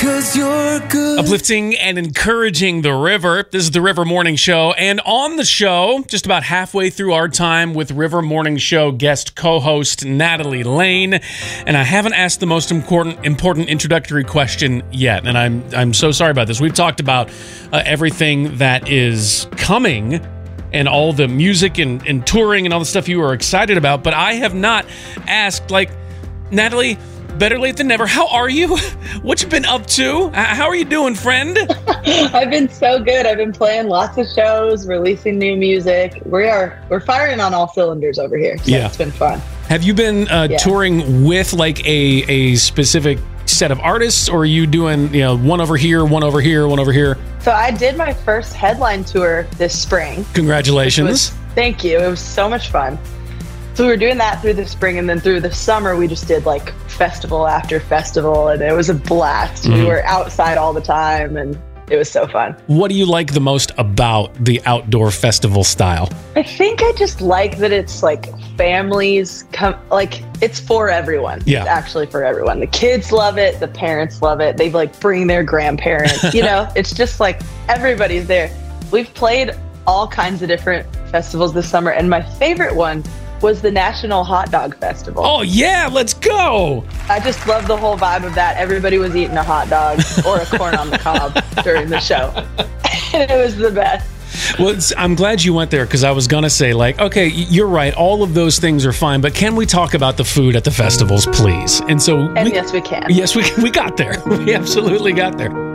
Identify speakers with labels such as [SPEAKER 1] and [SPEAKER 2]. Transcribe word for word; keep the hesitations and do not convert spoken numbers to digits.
[SPEAKER 1] 'cause you're good.
[SPEAKER 2] Uplifting and encouraging the River. This is the River Morning Show. And on the show, just about halfway through our time with River Morning Show guest co-host Natalie Lane. And I haven't asked the most important important introductory question yet. And I'm I'm so sorry about this. We've talked about uh, everything that is coming and all the music and, and touring and all the stuff you are excited about. But I have not asked, like, Natalie, better late than never. How are you? What you been up to? How are you doing, friend?
[SPEAKER 3] I've been so good. I've been playing lots of shows, releasing new music. We are we're firing on all cylinders over here. So
[SPEAKER 2] Yeah.
[SPEAKER 3] It's been fun.
[SPEAKER 2] Have you been uh,
[SPEAKER 3] Yeah.
[SPEAKER 2] touring with like a a specific set of artists, or are you doing, you know, one over here, one over here, one over here?
[SPEAKER 3] So I did my first headline tour this spring.
[SPEAKER 2] Congratulations.
[SPEAKER 3] It was- thank you. It was so much fun. So we were doing that through the spring, and then through the summer, we just did like festival after festival, and it was a blast.
[SPEAKER 2] Mhm.
[SPEAKER 3] We were outside all the time, and it was so fun.
[SPEAKER 2] What do you like the most about the outdoor festival style?
[SPEAKER 3] I think I just like that it's like families come, like it's for everyone.
[SPEAKER 2] Yeah.
[SPEAKER 3] It's actually for everyone. The kids love it. The parents love it. They like bring their grandparents, you know, it's just like everybody's there. We've played all kinds of different festivals this summer, and my favorite one was the National Hot Dog Festival.
[SPEAKER 2] Oh yeah, let's go.
[SPEAKER 3] I just love the whole vibe of that. Everybody was eating a hot dog or a corn on the cob during the show. And it was the best.
[SPEAKER 2] Well, it's, I'm glad you went there, because I was going to say, like, okay, you're right. All of those things are fine, but can we talk about the food at the festivals, please? And so,
[SPEAKER 3] And
[SPEAKER 2] we,
[SPEAKER 3] yes, we can.
[SPEAKER 2] yes, we we got there. We absolutely got there.